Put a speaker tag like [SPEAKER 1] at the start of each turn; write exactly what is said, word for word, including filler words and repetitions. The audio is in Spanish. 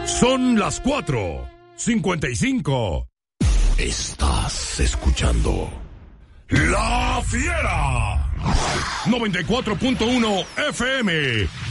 [SPEAKER 1] Son las cuatro cincuenta y cinco. Estás escuchando La Fiera noventa y cuatro punto uno F M